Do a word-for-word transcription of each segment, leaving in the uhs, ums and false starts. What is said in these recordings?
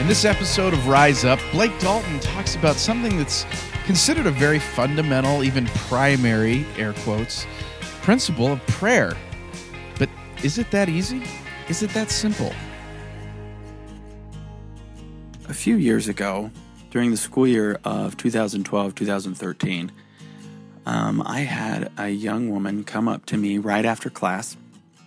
In this episode of Rise Up, Blake Dalton talks about something that's considered a very fundamental, even primary, air quotes, principle of prayer. But is it that easy? Is it that simple? A few years ago, during the school year of two thousand twelve two thousand thirteen, um, I had a young woman come up to me right after class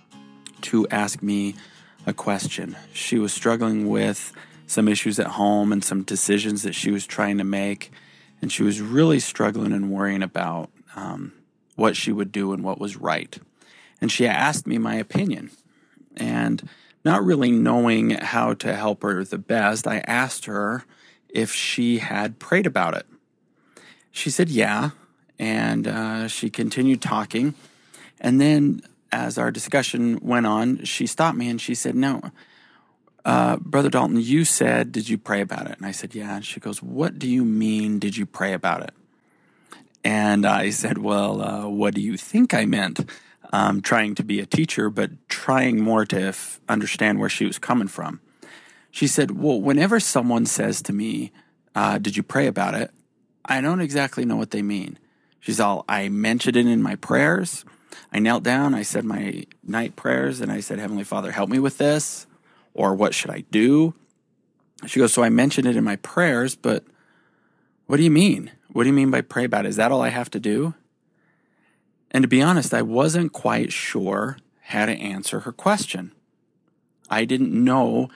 to ask me a question. She was struggling with some issues at home and some decisions that she was trying to make, and she was really struggling and worrying about um, what she would do and what was right. And she asked me my opinion, and not really knowing how to help her the best, I asked her if she had prayed about it. She said yeah, and uh, she continued talking, and then as our discussion went on, she stopped me and she said, no, Uh, Brother Dalton, you said, did you pray about it? And I said, yeah. And she goes, what do you mean, did you pray about it? And I said, well, uh, what do you think I meant? Um, trying to be a teacher, but trying more to f- understand where she was coming from. She said, well, whenever someone says to me, uh, did you pray about it? I don't exactly know what they mean. She's all, I mentioned it in my prayers. I knelt down, I said my night prayers, and I said, Heavenly Father, help me with this. Or what should I do? She goes, so I mentioned it in my prayers, but what do you mean? What do you mean by pray about it? Is that all I have to do? And to be honest, I wasn't quite sure how to answer her question. I didn't know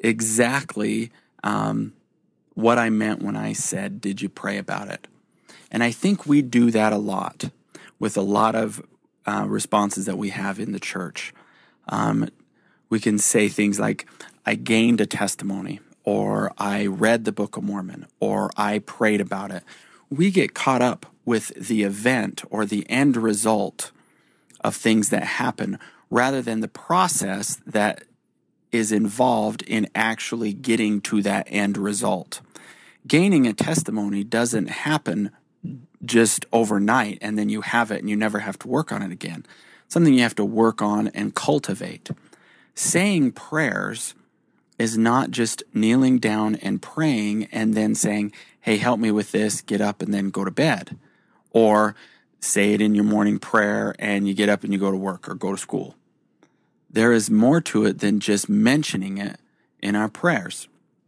exactly um, what I meant when I said, did you pray about it? And I think we do that a lot with a lot of uh, responses that we have in the church. Um, We can say things like, I gained a testimony, or I read the Book of Mormon, or I prayed about it. We get caught up with the event or the end result of things that happen rather than the process that is involved in actually getting to that end result. Gaining a testimony doesn't happen just overnight and then you have it and you never have to work on it again. Something you have to work on and cultivate. Saying prayers is not just kneeling down and praying and then saying, hey, help me with this, get up and then go to bed. Or say it in your morning prayer and you get up and you go to work or go to school. There is more to it than just mentioning it in our prayers.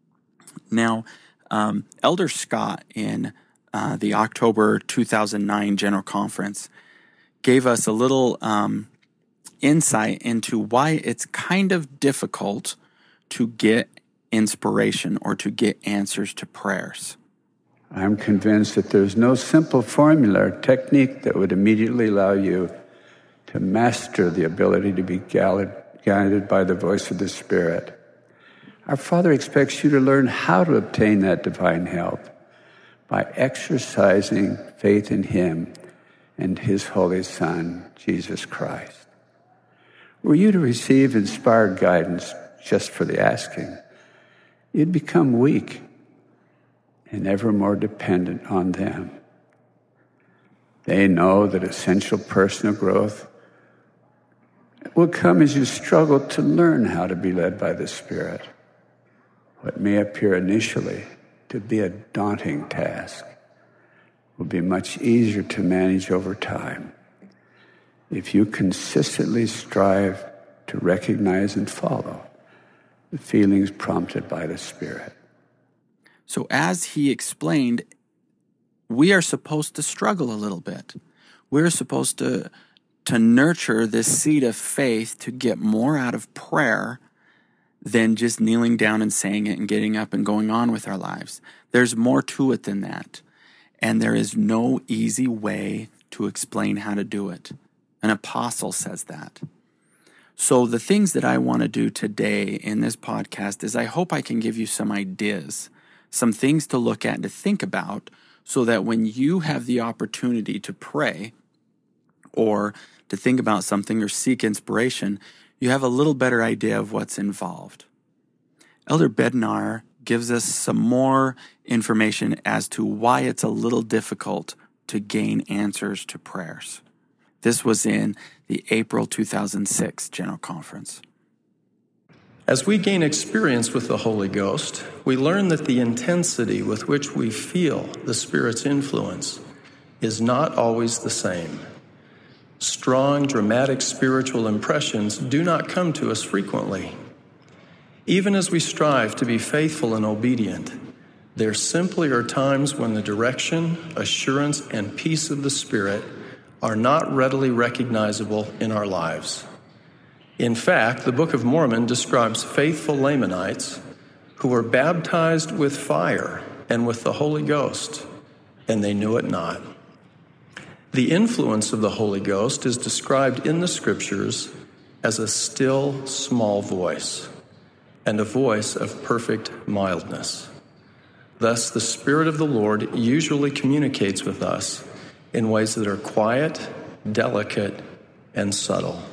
Now, um, Elder Scott in uh, the October two thousand nine General Conference gave us a little um insight into why it's kind of difficult to get inspiration or to get answers to prayers. I'm convinced that there's no simple formula or technique that would immediately allow you to master the ability to be guided by the voice of the Spirit. Our Father expects you to learn how to obtain that divine help by exercising faith in Him and His Holy Son, Jesus Christ. Were you to receive inspired guidance just for the asking, you'd become weak and ever more dependent on them. They know that essential personal growth will come as you struggle to learn how to be led by the Spirit. What may appear initially to be a daunting task will be much easier to manage over time if you consistently strive to recognize and follow the feelings prompted by the Spirit. So as he explained, we are supposed to struggle a little bit. We're supposed to, to nurture this seed of faith to get more out of prayer than just kneeling down and saying it and getting up and going on with our lives. There's more to it than that. And there is no easy way to explain how to do it. An apostle says that. So the things that I want to do today in this podcast is I hope I can give you some ideas, some things to look at and to think about so that when you have the opportunity to pray or to think about something or seek inspiration, you have a little better idea of what's involved. Elder Bednar gives us some more information as to why it's a little difficult to gain answers to prayers. This was in the April two thousand six General Conference. As we gain experience with the Holy Ghost, we learn that the intensity with which we feel the Spirit's influence is not always the same. Strong, dramatic spiritual impressions do not come to us frequently. Even as we strive to be faithful and obedient, there simply are times when the direction, assurance, and peace of the Spirit are not readily recognizable in our lives. In fact, the Book of Mormon describes faithful Lamanites who were baptized with fire and with the Holy Ghost, and they knew it not. The influence of the Holy Ghost is described in the Scriptures as a still, small voice, and a voice of perfect mildness. Thus, the Spirit of the Lord usually communicates with us in ways that are quiet, delicate, and subtle.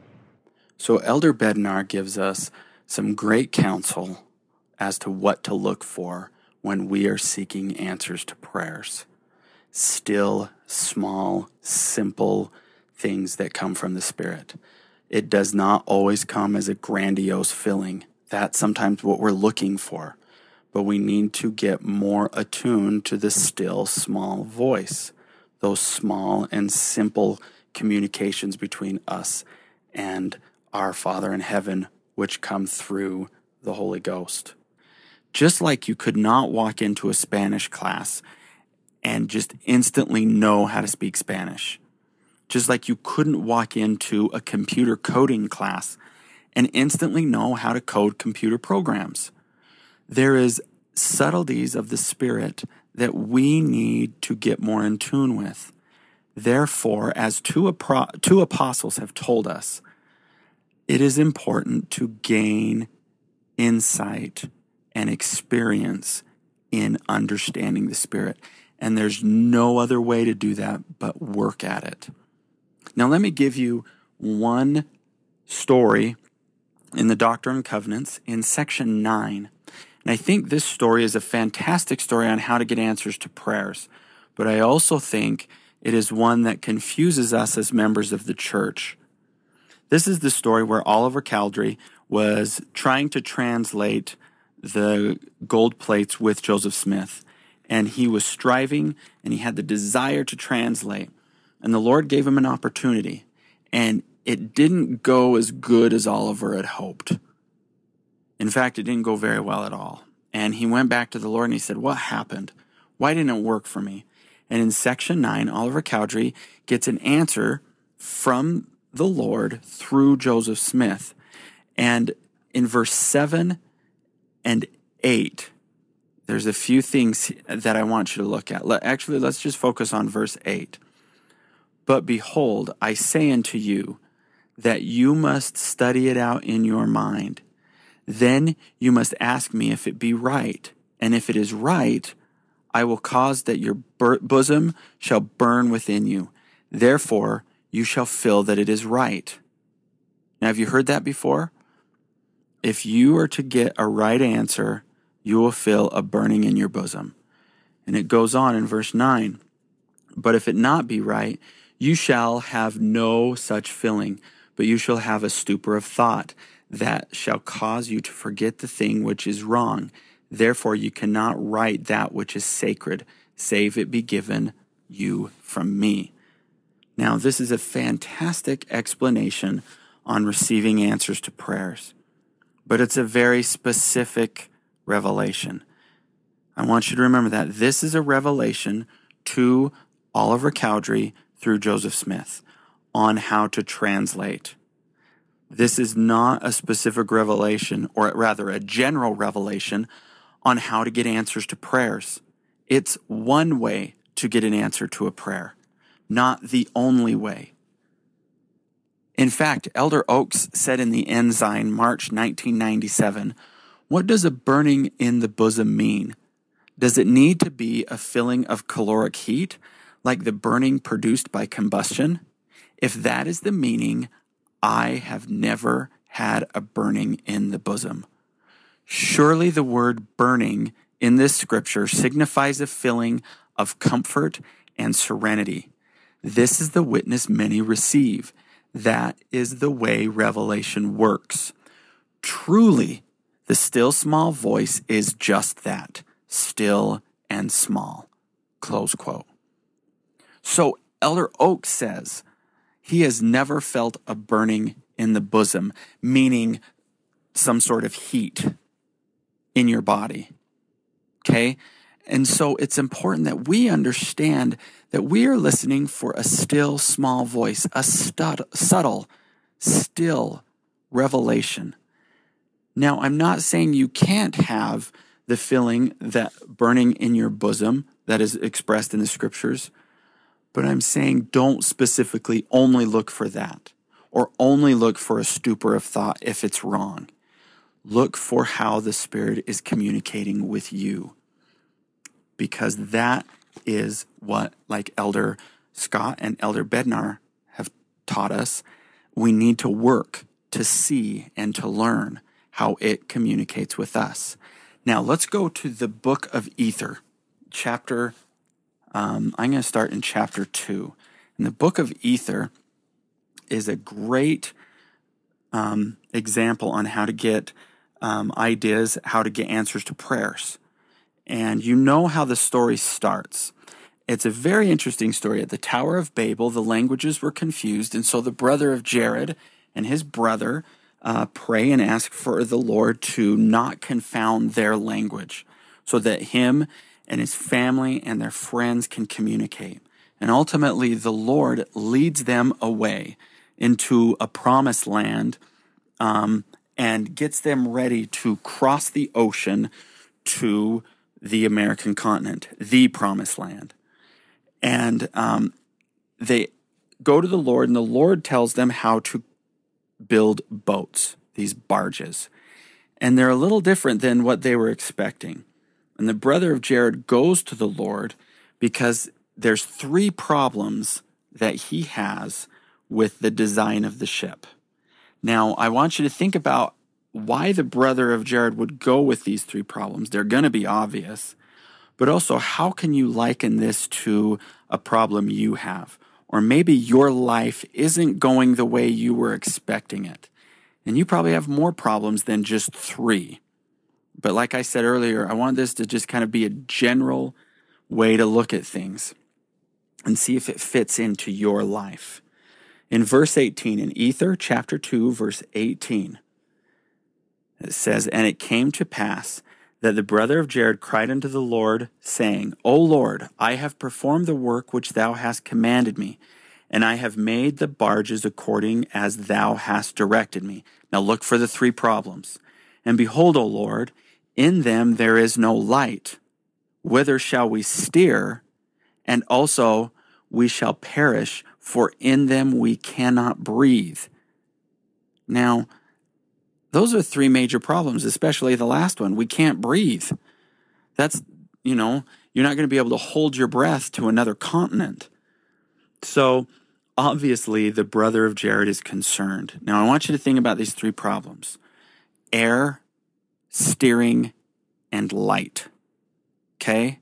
So Elder Bednar gives us some great counsel as to what to look for when we are seeking answers to prayers. Still, small, simple things that come from the Spirit. It does not always come as a grandiose feeling. That's sometimes what we're looking for. But we need to get more attuned to the still, small voice. Those small and simple communications between us and our Father in heaven, which come through the Holy Ghost. Just like you could not walk into a Spanish class and just instantly know how to speak Spanish. Just like you couldn't walk into a computer coding class and instantly know how to code computer programs. There is subtleties of the Spirit that we need to get more in tune with. Therefore, as two, apro- two apostles have told us, it is important to gain insight and experience in understanding the Spirit. And there's no other way to do that but work at it. Now, let me give you one story in the Doctrine and Covenants in section nine. And I think this story is a fantastic story on how to get answers to prayers. But I also think it is one that confuses us as members of the church. This is the story where Oliver Cowdery was trying to translate the gold plates with Joseph Smith. And he was striving, and he had the desire to translate. And the Lord gave him an opportunity. And it didn't go as good as Oliver had hoped. In fact, it didn't go very well at all. And he went back to the Lord and he said, what happened? Why didn't it work for me? And in section nine, Oliver Cowdery gets an answer from the Lord through Joseph Smith. And in verse seven and eight, there's a few things that I want you to look at. Actually, let's just focus on verse eight. But behold, I say unto you that you must study it out in your mind. Then you must ask me if it be right. And if it is right, I will cause that your bosom shall burn within you. Therefore, you shall feel that it is right. Now, have you heard that before? If you are to get a right answer, you will feel a burning in your bosom. And it goes on in verse nine. But if it not be right, you shall have no such feeling, but you shall have a stupor of thought that shall cause you to forget the thing which is wrong. Therefore you cannot write that which is sacred, save it be given you from me. Now, this is a fantastic explanation on receiving answers to prayers, but it's a very specific revelation. I want you to remember that this is a revelation to Oliver Cowdery through Joseph Smith on how to translate. This is not a specific revelation, or rather a general revelation on how to get answers to prayers. It's one way to get an answer to a prayer, not the only way. In fact, Elder Oaks said in the Ensign, March nineteen ninety-seven, what does a burning in the bosom mean? Does it need to be a feeling of caloric heat, like the burning produced by combustion? If that is the meaning, I have never had a burning in the bosom. Surely the word burning in this scripture signifies a feeling of comfort and serenity. This is the witness many receive. That is the way revelation works. truly, the still small voice is just that, still and small, close quote. So Elder Oaks says he has never felt a burning in the bosom, meaning some sort of heat in your body, okay? And so it's important that we understand that we are listening for a still small voice, a stud, subtle, still revelation. Now, I'm not saying you can't have the feeling that burning in your bosom that is expressed in the scriptures, but I'm saying don't specifically only look for that or only look for a stupor of thought if it's wrong. Look for how the Spirit is communicating with you, because that is what, like Elder Scott and Elder Bednar have taught us, we need to work to see and to learn how it communicates with us. Now, let's go to the book of Ether, chapter, um, I'm going to start in chapter two. And the book of Ether is a great um, example on how to get um, ideas, how to get answers to prayers. And you know how the story starts. It's a very interesting story. At the Tower of Babel, the languages were confused, and so the brother of Jared and his brother uh, pray and ask for the Lord to not confound their language so that him and his family and their friends can communicate. And ultimately, the Lord leads them away into a promised land um, and gets them ready to cross the ocean to the American continent, the promised land. And um, they go to the Lord, and the Lord tells them how to build boats, these barges. And they're a little different than what they were expecting. And the brother of Jared goes to the Lord because there's three problems that he has with the design of the ship. Now, I want you to think about why the brother of Jared would go with these three problems. They're going to be obvious. But also, how can you liken this to a problem you have? Or maybe your life isn't going the way you were expecting it. And you probably have more problems than just three. But like I said earlier, I want this to just kind of be a general way to look at things and see if it fits into your life. In verse eighteen, in Ether, chapter two, verse eighteen, it says, "And it came to pass that the brother of Jared cried unto the Lord, saying, O Lord, I have performed the work which thou hast commanded me, and I have made the barges according as thou hast directed me." Now look for the three problems. "And behold, O Lord, in them there is no light. Whither shall we steer? And also we shall perish, for in them we cannot breathe." Now, those are three major problems, especially the last one. We can't breathe. That's, you know, you're not going to be able to hold your breath to another continent. So, obviously, the brother of Jared is concerned. Now, I want you to think about these three problems: air, steering, and light. Okay?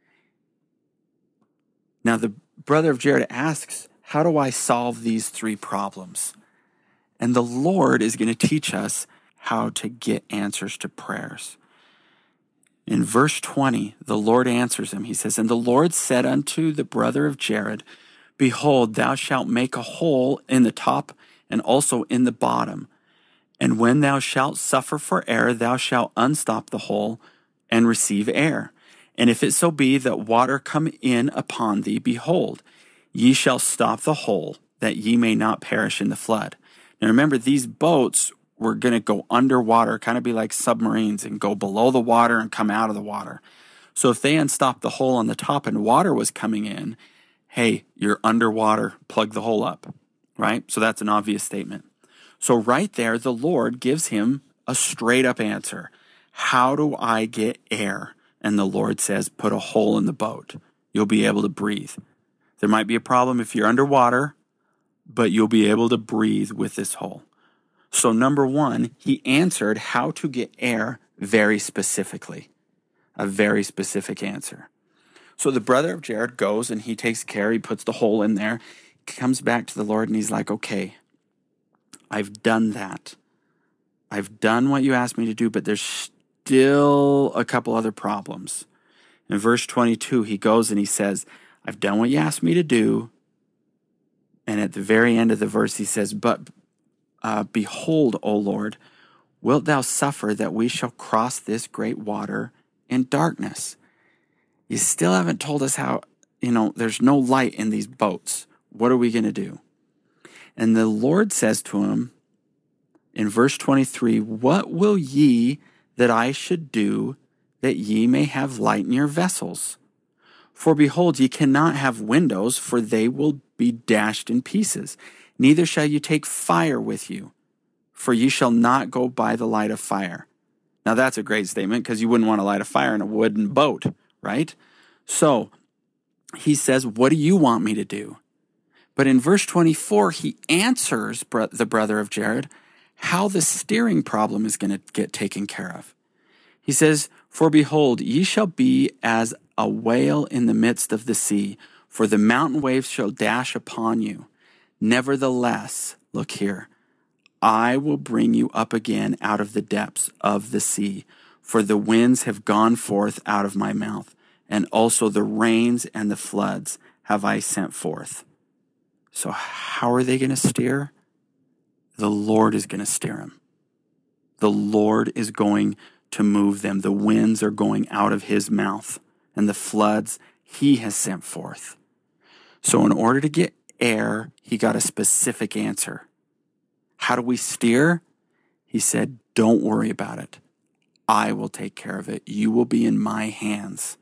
Now, the brother of Jared asks, how do I solve these three problems? And the Lord is going to teach us how to get answers to prayers. In verse twenty, the Lord answers him. He says, "And the Lord said unto the brother of Jared, Behold, thou shalt make a hole in the top and also in the bottom. And when thou shalt suffer for air, thou shalt unstop the hole and receive air. And if it so be that water come in upon thee, behold, ye shall stop the hole, that ye may not perish in the flood." Now remember, these boats were going to go underwater, kind of be like submarines, and go below the water and come out of the water. So if they unstopped the hole on the top and water was coming in, hey, you're underwater, plug the hole up, right? So that's an obvious statement. So right there, the Lord gives him a straight up answer. How do I get air? And the Lord says, put a hole in the boat. You'll be able to breathe. There might be a problem if you're underwater, but you'll be able to breathe with this hole. So number one, he answered how to get air very specifically. A very specific answer. So the brother of Jared goes and he takes care, he puts the hole in there, comes back to the Lord and he's like, okay, I've done that. I've done what you asked me to do, but there's still a couple other problems. In verse twenty-two, he goes and he says, I've done what you asked me to do. And at the very end of the verse, he says, but uh, behold, O Lord, wilt thou suffer that we shall cross this great water in darkness? You still haven't told us how, you know, there's no light in these boats. What are we going to do? And the Lord says to him in verse twenty-three, what will ye that I should do that ye may have light in your vessels? For behold, ye cannot have windows, for they will be dashed in pieces. Neither shall you take fire with you, for ye shall not go by the light of fire. Now that's a great statement, because you wouldn't want to light a fire in a wooden boat, right? So he says, what do you want me to do? But in verse twenty-four, he answers the brother of Jared how the steering problem is going to get taken care of. He says, for behold, ye shall be as a whale in the midst of the sea, for the mountain waves shall dash upon you. Nevertheless, look here, I will bring you up again out of the depths of the sea, for the winds have gone forth out of my mouth, and also the rains and the floods have I sent forth. So how are they going to steer? The Lord is going to steer them. The Lord is going to move them. The winds are going out of his mouth, and the floods he has sent forth. So in order to get air, he got a specific answer. How do we steer? He said, don't worry about it. I will take care of it. You will be in my hands.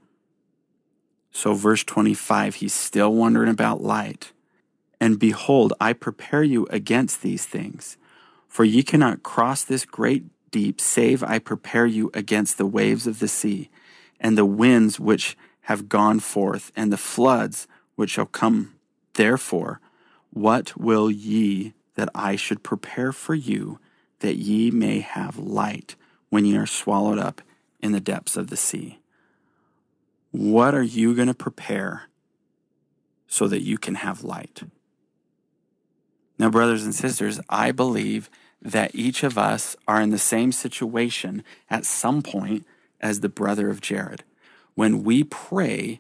So verse twenty-five, he's still wondering about light. And behold, I prepare you against these things. For ye cannot cross this great deep, save I prepare you against the waves of the sea, and the winds which have gone forth, and the floods which shall come. Therefore, what will ye that I should prepare for you, that ye may have light when ye are swallowed up in the depths of the sea? What are you going to prepare so that you can have light? Now, brothers and sisters, I believe that each of us are in the same situation at some point as the brother of Jared. When we pray,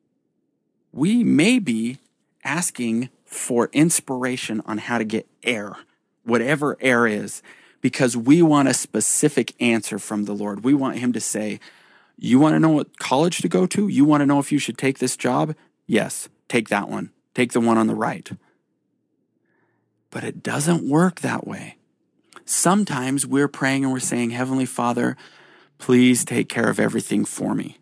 we may be asking for inspiration on how to get air, whatever air is, because we want a specific answer from the Lord. We want him to say, you want to know what college to go to? You want to know if you should take this job? Yes, take that one. Take the one on the right. But it doesn't work that way. Sometimes we're praying and we're saying, Heavenly Father, please take care of everything for me.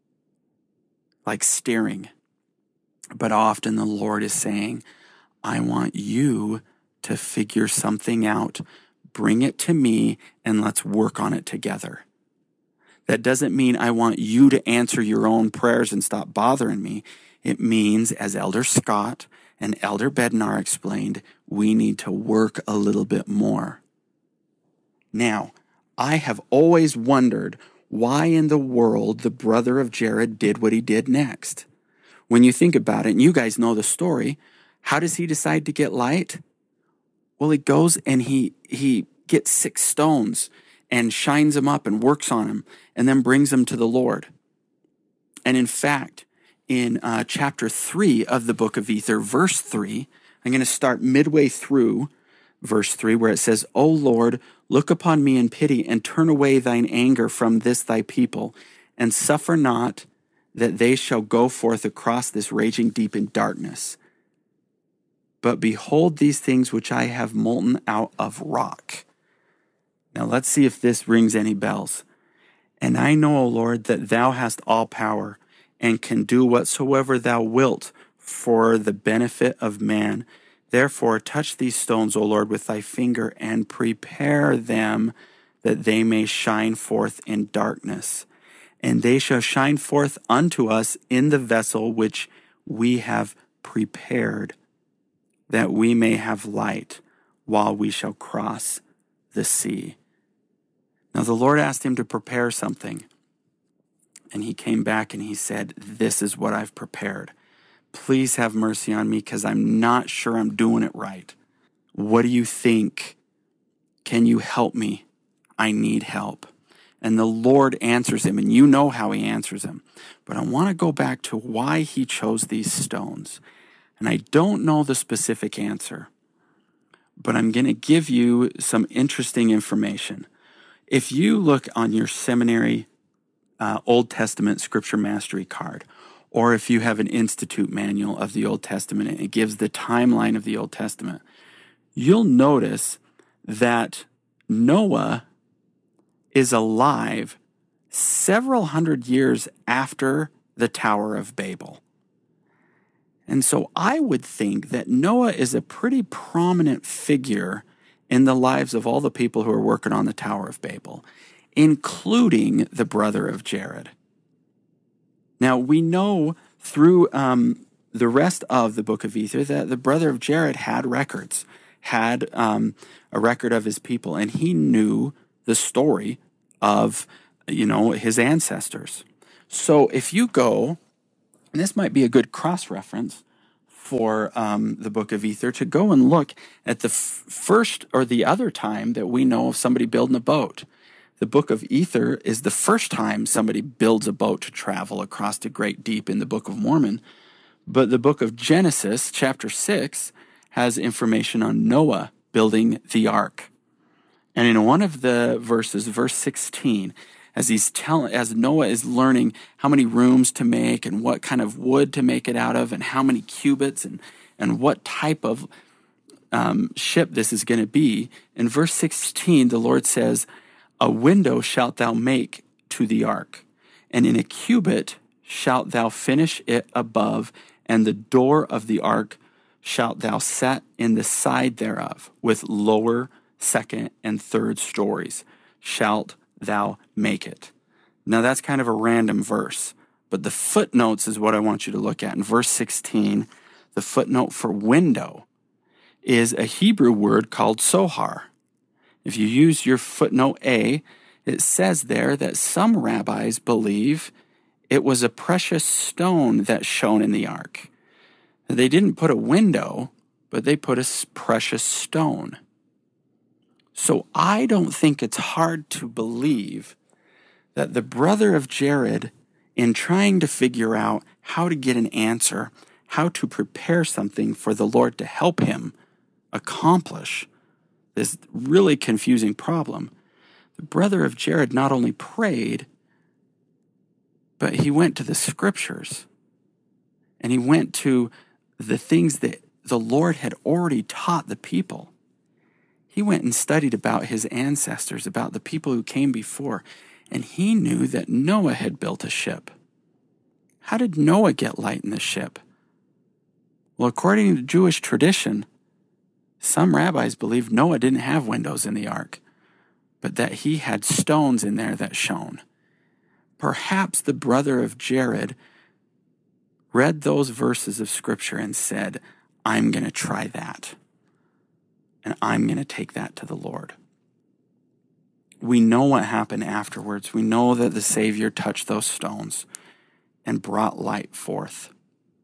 Like steering. But often the Lord is saying, I want you to figure something out. Bring it to me and let's work on it together. That doesn't mean I want you to answer your own prayers and stop bothering me. It means, as Elder Scott and Elder Bednar explained, we need to work a little bit more. Now, I have always wondered why in the world the brother of Jared did what he did next. When you think about it, and you guys know the story, how does he decide to get light? Well, he goes and he he gets six stones and shines them up and works on them and then brings them to the Lord. And in fact, in uh, chapter three of the book of Ether, verse three, I'm going to start midway through verse three, where it says, O Lord, look upon me in pity and turn away thine anger from this thy people, and suffer not that they shall go forth across this raging deep in darkness. But behold these things which I have molten out of rock. Now let's see if this rings any bells. And I know, O Lord, that thou hast all power, and can do whatsoever thou wilt for the benefit of man. Therefore, touch these stones, O Lord, with thy finger, and prepare them that they may shine forth in darkness. And they shall shine forth unto us in the vessel which we have prepared, that we may have light while we shall cross the sea. Now the Lord asked him to prepare something. And he came back and he said, this is what I've prepared. Please have mercy on me because I'm not sure I'm doing it right. What do you think? Can you help me? I need help. And the Lord answers him, and you know how he answers him. But I want to go back to why he chose these stones. And I don't know the specific answer, but I'm going to give you some interesting information. If you look on your seminary uh, Old Testament Scripture Mastery card, or if you have an Institute manual of the Old Testament and it gives the timeline of the Old Testament, you'll notice that Noah is alive several hundred years after the Tower of Babel. And so I would think that Noah is a pretty prominent figure in the lives of all the people who are working on the Tower of Babel, including the brother of Jared. Now, we know through um, the rest of the book of Ether that the brother of Jared had records, had um, a record of his people, and he knew the story of, you know, his ancestors. So if you go, and this might be a good cross-reference for um, the book of Ether, to go and look at the f- first or the other time that we know of somebody building a boat. The book of Ether is the first time somebody builds a boat to travel across the great deep in the Book of Mormon. But the book of Genesis, chapter six, has information on Noah building the ark. And in one of the verses, verse sixteen, as he's telling, as Noah is learning how many rooms to make and what kind of wood to make it out of and how many cubits and, and what type of um, ship this is going to be, in verse sixteen, the Lord says, "A window shalt thou make to the ark, and in a cubit shalt thou finish it above, and the door of the ark shalt thou set in the side thereof, with lower, second, and third stories shalt thou make it." Now that's kind of a random verse, but the footnotes is what I want you to look at. In verse sixteen, the footnote for window is a Hebrew word called sohar. If you use your footnote A, it says there that some rabbis believe it was a precious stone that shone in the ark. They didn't put a window, but they put a precious stone. So I don't think it's hard to believe that the brother of Jared, in trying to figure out how to get an answer, how to prepare something for the Lord to help him accomplish this really confusing problem, the brother of Jared not only prayed, but he went to the scriptures and he went to the things that the Lord had already taught the people. He went and studied about his ancestors, about the people who came before, and he knew that Noah had built a ship. How did Noah get light in the ship? Well, according to Jewish tradition, some rabbis believe Noah didn't have windows in the ark, but that he had stones in there that shone. Perhaps the brother of Jared read those verses of Scripture and said, "I'm going to try that. And I'm going to take that to the Lord." We know what happened afterwards. We know that the Savior touched those stones and brought light forth.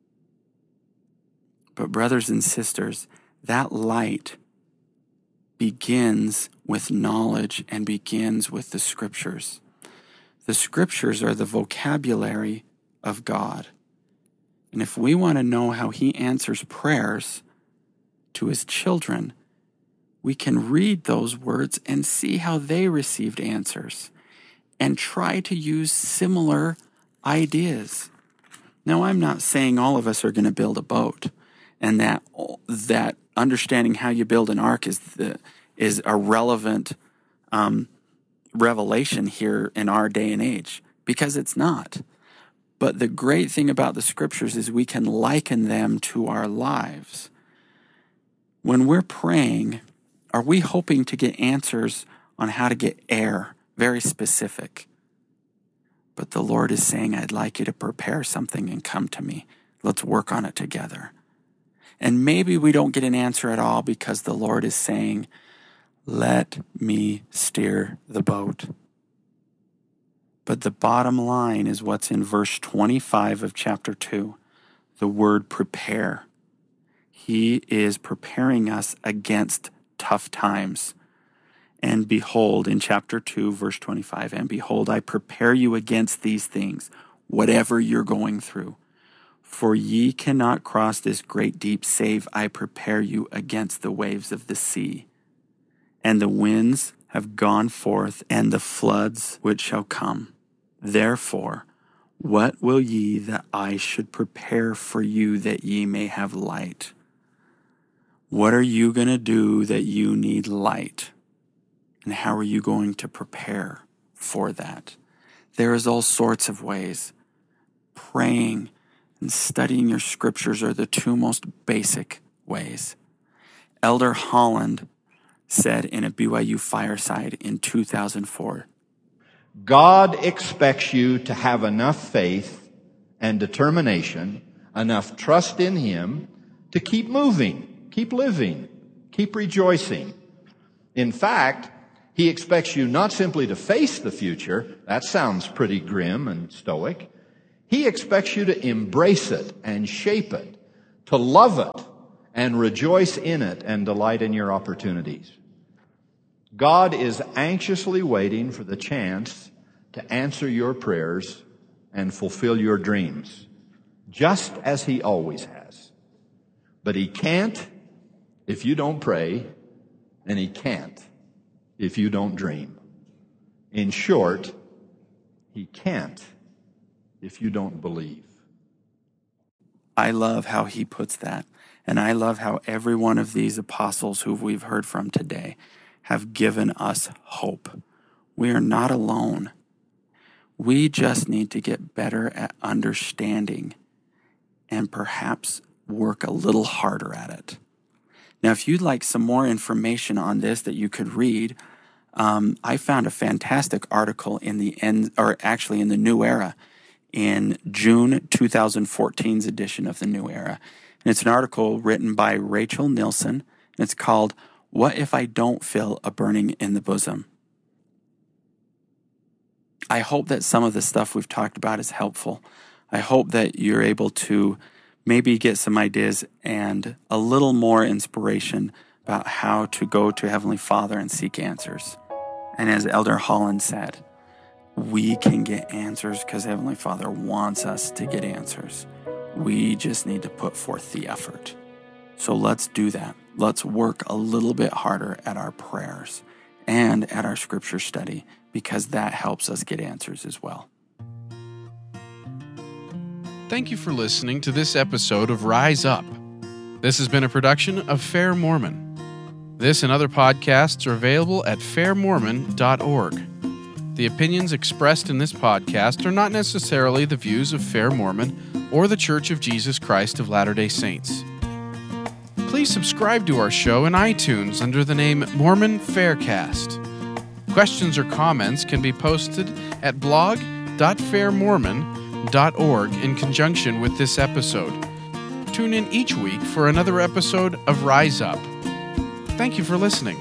But brothers and sisters, that light begins with knowledge and begins with the Scriptures. The Scriptures are the vocabulary of God. And if we want to know how he answers prayers to his children, we can read those words and see how they received answers and try to use similar ideas. Now, I'm not saying all of us are going to build a boat and that that understanding how you build an ark is the is a relevant um, revelation here in our day and age, because it's not. But the great thing about the Scriptures is we can liken them to our lives. When we're praying, are we hoping to get answers on how to get air, very specific? But the Lord is saying, "I'd like you to prepare something and come to me. Let's work on it together." And maybe we don't get an answer at all because the Lord is saying, "Let me steer the boat." But the bottom line is what's in verse twenty-five of chapter two, the word prepare. He is preparing us against tough times. And behold, in chapter two, verse twenty-five, and behold, I prepare you against these things, whatever you're going through. For ye cannot cross this great deep, save I prepare you against the waves of the sea. And the winds have gone forth, and the floods which shall come. Therefore, what will ye that I should prepare for you that ye may have light? What are you going to do that you need light? And how are you going to prepare for that? There is all sorts of ways. Praying and studying your scriptures are the two most basic ways. Elder Holland said in a B Y U fireside in two thousand four, God expects you to have enough faith and determination, enough trust in Him to keep moving, keep living, keep rejoicing. In fact, He expects you not simply to face the future. That sounds pretty grim and stoic. He expects you to embrace it and shape it, to love it and rejoice in it and delight in your opportunities. God is anxiously waiting for the chance to answer your prayers and fulfill your dreams, just as He always has. But He can't if you don't pray, and He can't if you don't dream. In short, He can't if you don't believe. I love how he puts that, and I love how every one of these apostles who we've heard from today have given us hope. We are not alone. We just need to get better at understanding and perhaps work a little harder at it. Now, if you'd like some more information on this that you could read, um, I found a fantastic article in the end, or actually in the New Era, in June twenty fourteen's edition of the New Era. And it's an article written by Rachel Nilsson, and it's called, "What If I Don't Feel a Burning in the Bosom?" I hope that some of the stuff we've talked about is helpful. I hope that you're able to maybe get some ideas and a little more inspiration about how to go to Heavenly Father and seek answers. And as Elder Holland said, we can get answers because Heavenly Father wants us to get answers. We just need to put forth the effort. So let's do that. Let's work a little bit harder at our prayers and at our scripture study, because that helps us get answers as well. Thank you for listening to this episode of Rise Up. This has been a production of Fair Mormon. This and other podcasts are available at fair mormon dot org. The opinions expressed in this podcast are not necessarily the views of Fair Mormon or the Church of Jesus Christ of Latter-day Saints. Please subscribe to our show in iTunes under the name Mormon Faircast. Questions or comments can be posted at blog dot fair mormon dot org in conjunction with this episode. Tune in each week for another episode of Rise Up. Thank you for listening.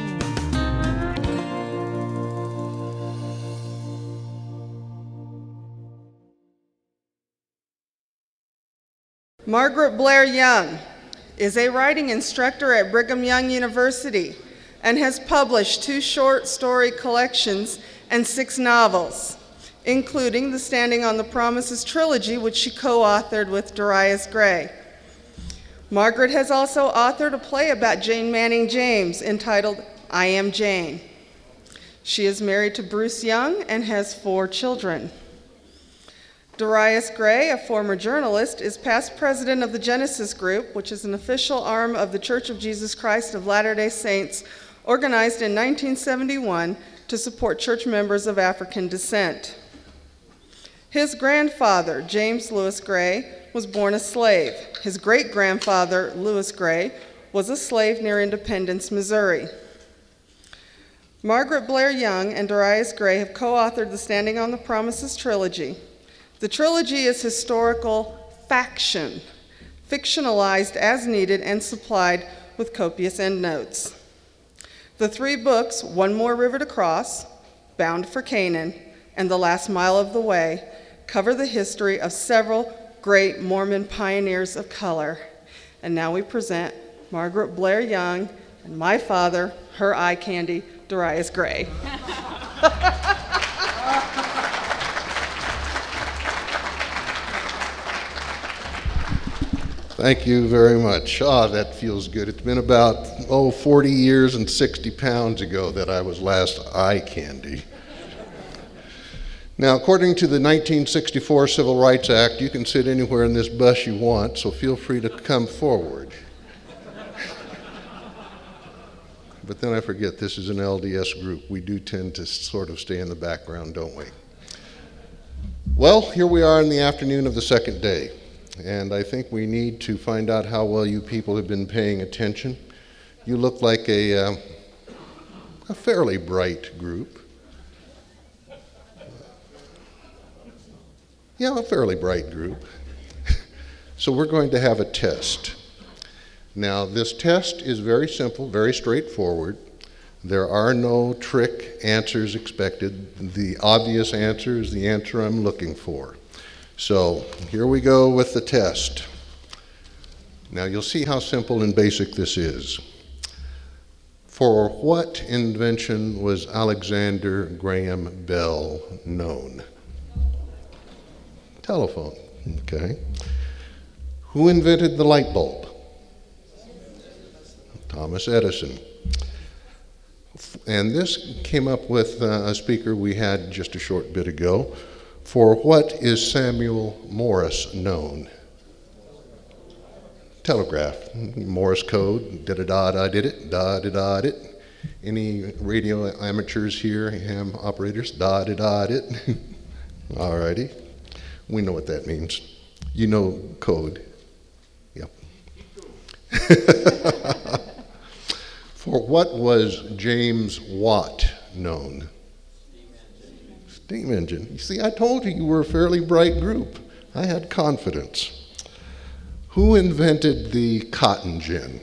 Margaret Blair Young is a writing instructor at Brigham Young University and has published two short story collections and six novels, including the Standing on the Promises trilogy, which she co-authored with Darius Gray. Margaret has also authored a play about Jane Manning James entitled I Am Jane. She is married to Bruce Young and has four children. Darius Gray, a former journalist, is past president of the Genesis Group, which is an official arm of the Church of Jesus Christ of Latter-day Saints, organized in nineteen seventy-one to support church members of African descent. His grandfather, James Lewis Gray, was born a slave. His great-grandfather, Lewis Gray, was a slave near Independence, Missouri. Margaret Blair Young and Darius Gray have co-authored the Standing on the Promises trilogy. The trilogy is historical faction, fictionalized as needed and supplied with copious endnotes. The three books, One More River to Cross, Bound for Canaan, and The Last Mile of the Way, cover the history of several great Mormon pioneers of color. And now we present Margaret Blair Young and my father, her eye candy, Darius Gray. Thank you very much. Ah, that feels good. It's been about, oh, forty years and sixty pounds ago that I was last eye candy. Now, according to the nineteen sixty-four Civil Rights Act, you can sit anywhere in this bus you want, so feel free to come forward. But then I forget, this is an L D S group. We do tend to sort of stay in the background, don't we? Well, here we are in the afternoon of the second day. And I think we need to find out how well you people have been paying attention. You look like a, uh, a fairly bright group. Yeah, a fairly bright group. So we're going to have a test. Now, this test is very simple, very straightforward. There are no trick answers expected. The obvious answer is the answer I'm looking for. So here we go with the test. Now you'll see how simple and basic this is. For what invention was Alexander Graham Bell known? Telephone, okay. Who invented the light bulb? Thomas Edison. And this came up with uh, a speaker we had just a short bit ago. For what is Samuel Morse known? Telegraph, Morse code, da-da-da-da did it, da-da-da did it. Any radio amateurs here, ham operators, da-da-da did it? All righty, we know what that means. You know code, yep. For what was James Watt known? Steam engine. You see, I told you you were a fairly bright group. I had confidence. Who invented the cotton gin?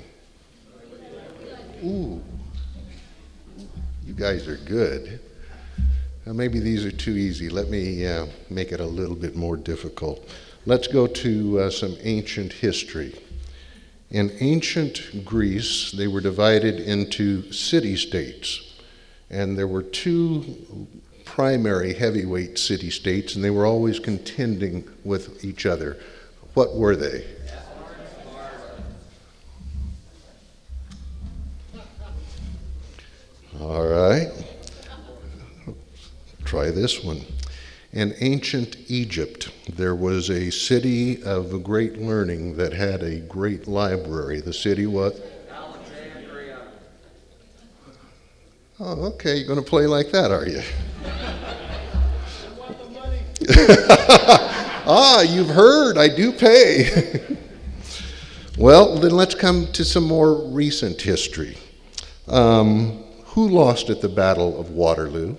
Ooh, you guys are good. Now maybe these are too easy. Let me uh, make it a little bit more difficult. Let's go to uh, some ancient history. In ancient Greece, they were divided into city-states, and there were two primary heavyweight city-states, and they were always contending with each other. What were they? All right. Try this one. In ancient Egypt, there was a city of great learning that had a great library. The city what? Alexandria. Oh, okay. You're going to play like that, are you? Ah, you've heard, I do pay. Well, then let's come to some more recent history. Um, who lost at the Battle of Waterloo?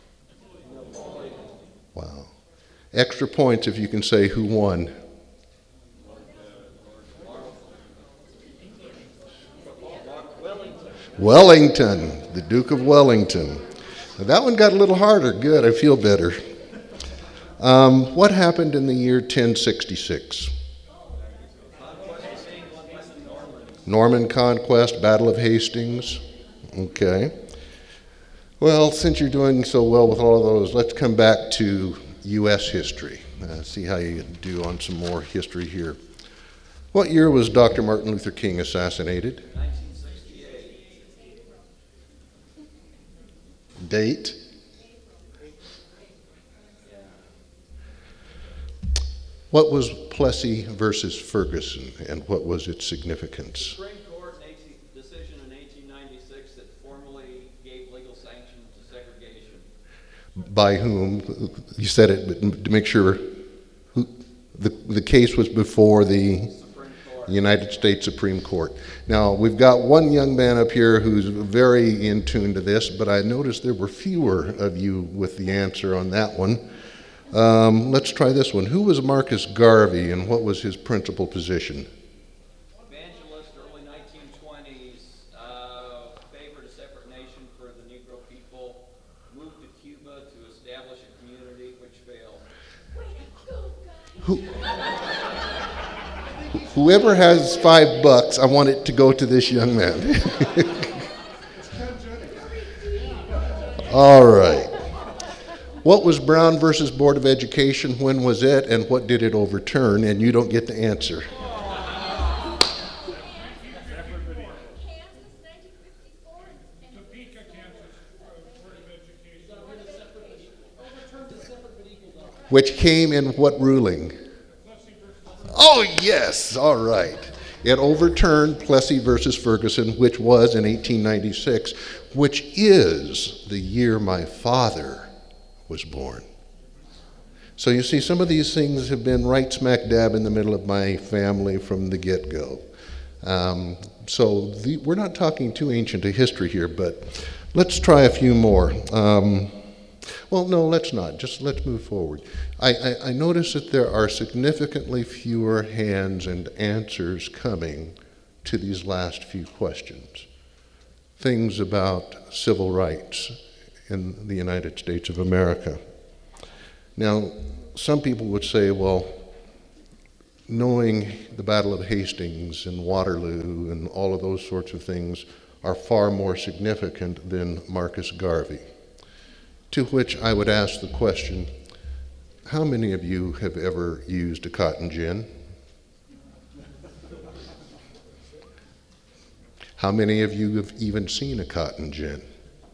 Wow. Extra points if you can say who won. Wellington, the Duke of Wellington. Now, that one got a little harder. Good, I feel better. Um, what happened in the year ten sixty-six? Norman Conquest, Battle of Hastings. Okay. Well, since you're doing so well with all of those, let's come back to U S history. Uh, see how you do on some more history here. What year was Doctor Martin Luther King assassinated? nineteen sixty-eight. Date? What was Plessy versus Ferguson, and what was its significance? Supreme Court decision in eighteen ninety-six that formally gave legal sanction to segregation. By whom? You said it, but to make sure, who, the, the case was before the United States Supreme Court. Now, we've got one young man up here who's very in tune to this, but I noticed there were fewer of you with the answer on that one. Um, let's try this one. Who was Marcus Garvey, and what was his principal position? Evangelist, early nineteen twenties, uh, favored a separate nation for the Negro people, moved to Cuba to establish a community which failed. Who, whoever has five bucks, I want it to go to this young man. All right. What was Brown versus Board of Education? When was it, and what did it overturn? And you don't get to answer. Which came in what ruling? Oh, yes. All right. It overturned Plessy versus Ferguson, which was in eighteen ninety-six, which is the year my father was born. So you see, some of these things have been right smack dab in the middle of my family from the get-go. Um, so the, we're not talking too ancient a history here, but let's try a few more. Um, well, no, let's not. Just let's move forward. I, I, I notice that there are significantly fewer hands and answers coming to these last few questions. Things about civil rights in the United States of America. Now, some people would say, well, knowing the Battle of Hastings and Waterloo and all of those sorts of things are far more significant than Marcus Garvey. To which I would ask the question, how many of you have ever used a cotton gin? How many of you have even seen a cotton gin?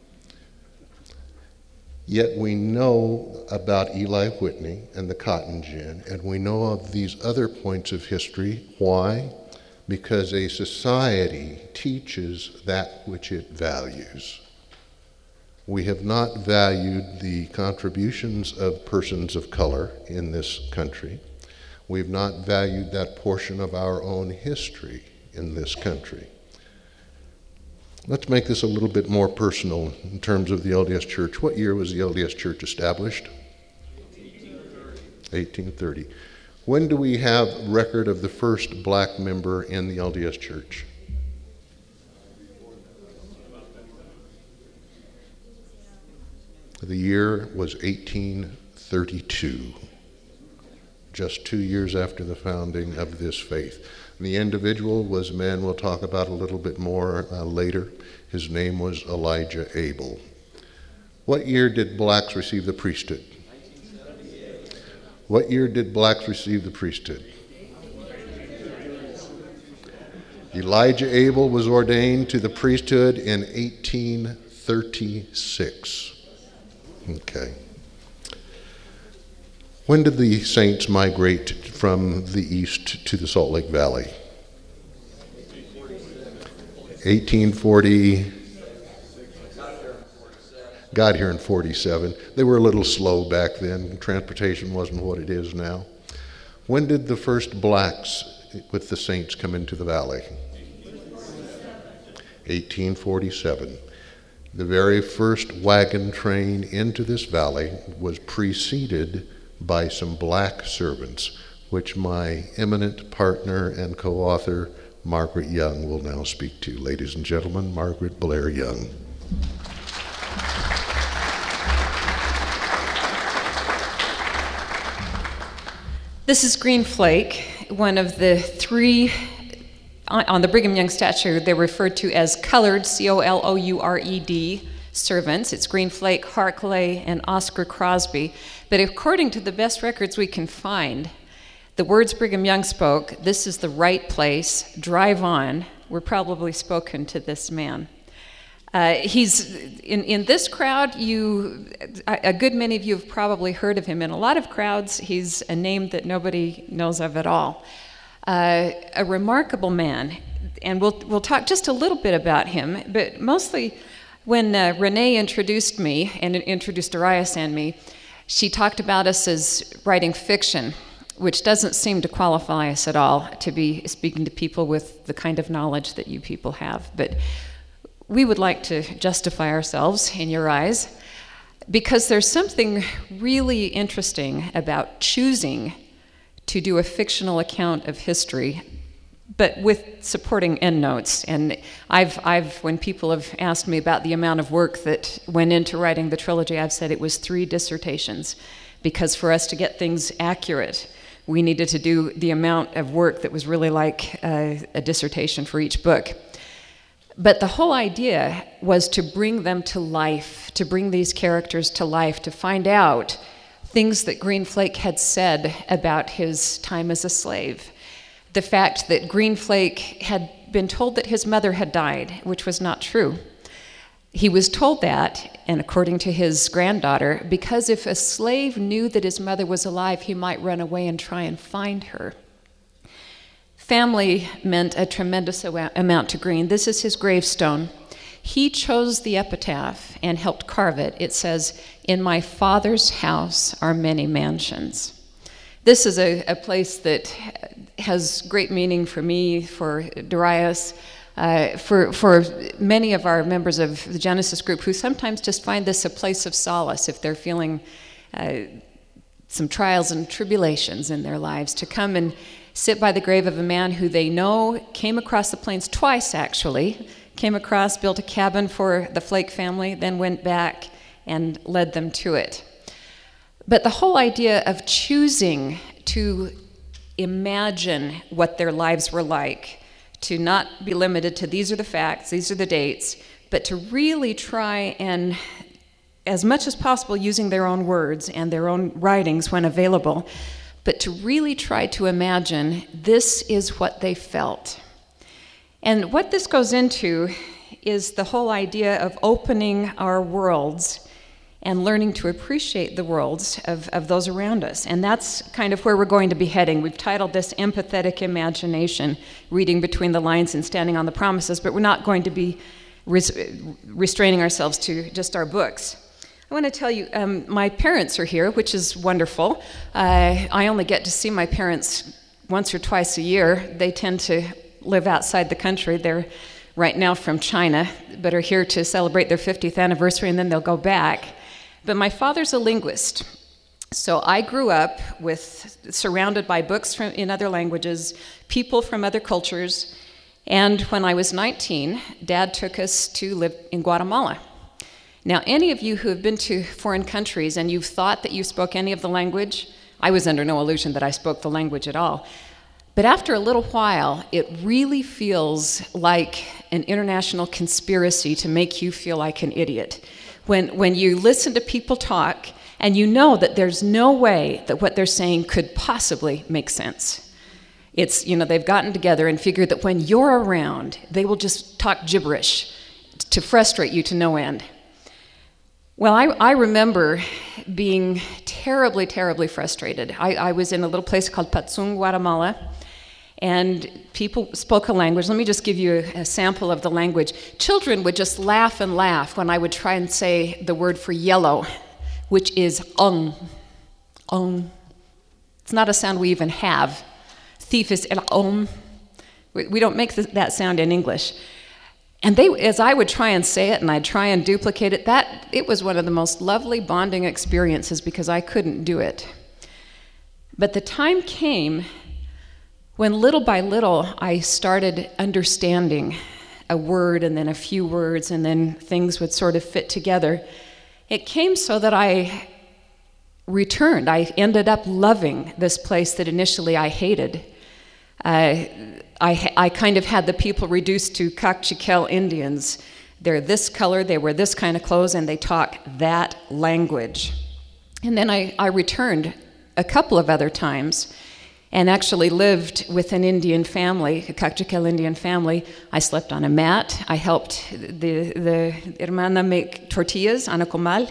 Yet we know about Eli Whitney and the cotton gin, and we know of these other points of history. Why? Because a society teaches that which it values. We have not valued the contributions of persons of color in this country. We've not valued that portion of our own history in this country. Let's make this a little bit more personal in terms of the L D S Church. What year was the L D S Church established? eighteen thirty. When do we have record of the first black member in the L D S Church? The year was eighteen thirty-two, just two years after the founding of this faith. The individual was a man we'll talk about a little bit more uh, later. His name was Elijah Abel. What year did blacks receive the priesthood? What year did blacks receive the priesthood? Elijah Abel was ordained to the priesthood in eighteen thirty-six. Okay. When did the saints migrate from the east to the Salt Lake Valley? eighteen forty. Got here in forty-seven. They were a little slow back then. Transportation wasn't what it is now. When did the first blacks with the saints come into the valley? eighteen forty-seven. The very first wagon train into this valley was preceded by some black servants, which my eminent partner and co-author, Margaret Young, will now speak to. Ladies and gentlemen, Margaret Blair Young. This is Green Flake, one of the three, on the Brigham Young statue, they're referred to as colored, C O L O U R E D, servants. It's Green Flake, Harkley, and Oscar Crosby. But according to the best records we can find, the words Brigham Young spoke, "This is the right place, drive on," were probably spoken to this man. Uh, he's, in, in this crowd, you, a, a good many of you have probably heard of him. In a lot of crowds, he's a name that nobody knows of at all. Uh, a remarkable man, and we'll we'll talk just a little bit about him, but mostly when uh, Renee introduced me and introduced Arias and me, she talked about us as writing fiction, which doesn't seem to qualify us at all to be speaking to people with the kind of knowledge that you people have. But we would like to justify ourselves in your eyes, because there's something really interesting about choosing to do a fictional account of history, but with supporting endnotes. And I've, I've, when people have asked me about the amount of work that went into writing the trilogy, I've said it was three dissertations, because for us to get things accurate, we needed to do the amount of work that was really like uh, a dissertation for each book. But the whole idea was to bring them to life, to bring these characters to life, to find out things that Green Flake had said about his time as a slave. The fact that Green Flake had been told that his mother had died, which was not true. He was told that, and according to his granddaughter, because if a slave knew that his mother was alive, he might run away and try and find her. Family meant a tremendous amount to Green. This is his gravestone. He chose the epitaph and helped carve it. It says, "In my father's house are many mansions." This is a, a place that has great meaning for me, for Darius, uh, for, for many of our members of the Genesis group who sometimes just find this a place of solace if they're feeling uh, some trials and tribulations in their lives, to come and sit by the grave of a man who they know came across the plains twice, actually, came across, built a cabin for the Flake family, then went back and led them to it. But the whole idea of choosing to imagine what their lives were like, to not be limited to these are the facts, these are the dates, but to really try and, as much as possible, using their own words and their own writings when available, but to really try to imagine this is what they felt. And what this goes into is the whole idea of opening our worlds and learning to appreciate the worlds of, of those around us. And that's kind of where we're going to be heading. We've titled this Empathetic Imagination, Reading Between the Lines and Standing on the Promises, but we're not going to be res- restraining ourselves to just our books. I want to tell you, um, my parents are here, which is wonderful. Uh, I only get to see my parents once or twice a year. They tend to live outside the country. They're right now from China, but are here to celebrate their fiftieth anniversary, and then they'll go back. But my father's a linguist. So I grew up with, surrounded by books from, in other languages, people from other cultures, and when I was nineteen, Dad took us to live in Guatemala. Now, any of you who have been to foreign countries and you've thought that you spoke any of the language, I was under no illusion that I spoke the language at all. But after a little while, it really feels like an international conspiracy to make you feel like an idiot. When, when you listen to people talk and you know that there's no way that what they're saying could possibly make sense. It's, you know, they've gotten together and figured that when you're around, they will just talk gibberish to frustrate you to no end. Well, I, I remember being terribly, terribly frustrated. I, I was in a little place called Patzung, Guatemala, and people spoke a language. Let me just give you a, a sample of the language. Children would just laugh and laugh when I would try and say the word for yellow, which is ung, ung. It's not a sound we even have. Thief is el om. We, we don't make th- that sound in English. And they, as I would try and say it and I'd try and duplicate it, that it was one of the most lovely bonding experiences because I couldn't do it. But the time came when little by little I started understanding a word and then a few words and then things would sort of fit together. It came so that I returned. I ended up loving this place that initially I hated. Uh, I, I kind of had the people reduced to Kakchikel Indians. They're this color, they wear this kind of clothes, and they talk that language. And then I, I returned a couple of other times and actually lived with an Indian family, a Kakchikel Indian family. I slept on a mat. I helped the, the hermana make tortillas on a comal.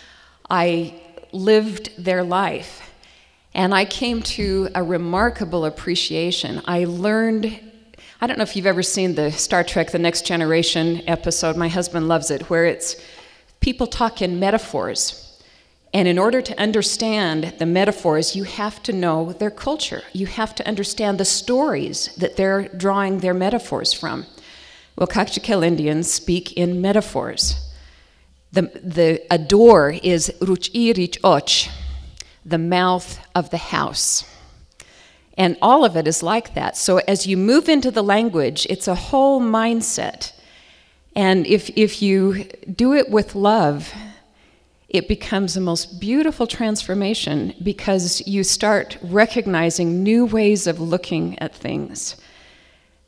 I lived their life. And I came to a remarkable appreciation. I learned, I don't know if you've ever seen the Star Trek The Next Generation episode, my husband loves it, where it's people talk in metaphors. And in order to understand the metaphors, you have to know their culture. You have to understand the stories that they're drawing their metaphors from. Well, Kakchikel Indians speak in metaphors. The, the a door is ruchi rich och, the mouth of the house. And all of it is like that. So as you move into the language, it's a whole mindset. And if if you do it with love, it becomes the most beautiful transformation because you start recognizing new ways of looking at things.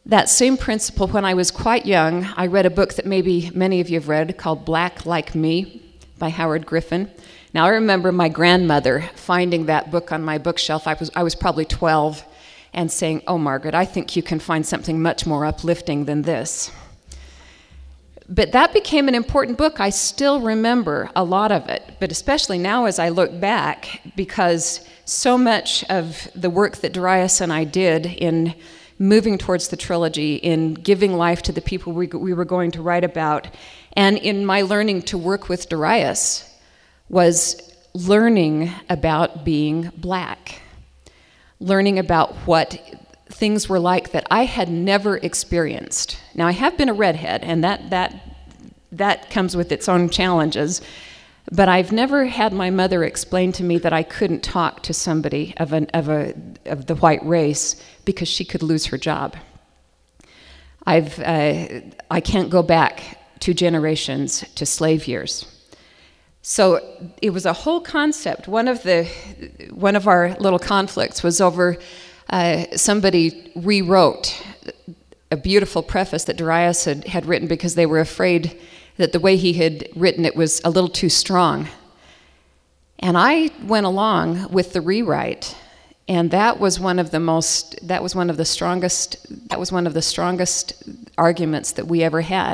That same principle, when I was quite young, I read a book that maybe many of you have read called Black Like Me by Howard Griffin. Now, I remember my grandmother finding that book on my bookshelf. I was, I was probably twelve, and saying, "Oh, Margaret, I think you can find something much more uplifting than this." But that became an important book. I still remember a lot of it, but especially now as I look back, because so much of the work that Darius and I did in moving towards the trilogy, in giving life to the people we, we were going to write about, and in my learning to work with Darius, was learning about being black, learning about what things were like that I had never experienced. Now, I have been a redhead, and that that that comes with its own challenges, but I've never had my mother explain to me that I couldn't talk to somebody of an of a of the white race because she could lose her job. I've uh, I can't go back two generations to slave years. So it was a whole concept. One of the one of our little conflicts was over uh, somebody rewrote a beautiful preface that Darius had, had written because they were afraid that the way he had written it was a little too strong. And I went along with the rewrite, and that was one of the most that was one of the strongest that was one of the strongest arguments that we ever had.